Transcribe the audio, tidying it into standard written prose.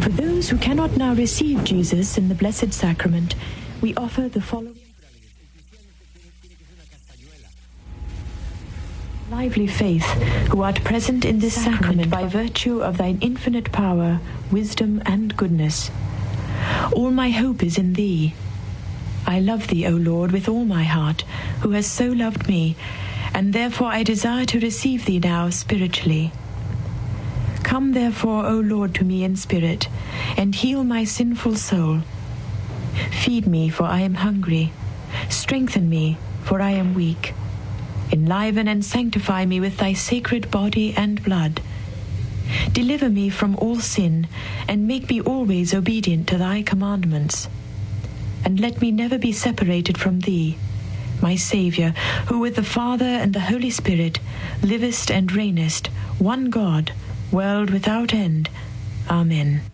For those who cannot now receive Jesus in the Blessed Sacrament, we offer the following lively faith, who art present in this sacrament by virtue of thine infinite power, wisdom, and goodness. All my hope is in thee. I love thee, O Lord, with all my heart, who has so loved me, and therefore I desire to receive thee now spiritually. Come therefore, O Lord, to me in spirit, and heal my sinful soul. Feed me, for I am hungry. Strengthen me, for I am weak. Enliven and sanctify me with thy sacred body and blood. Deliver me from all sin, and make me always obedient to thy commandments. And let me never be separated from thee, my Saviour, who with the Father and the Holy Spirit livest and reignest, one God, world without end. Amen.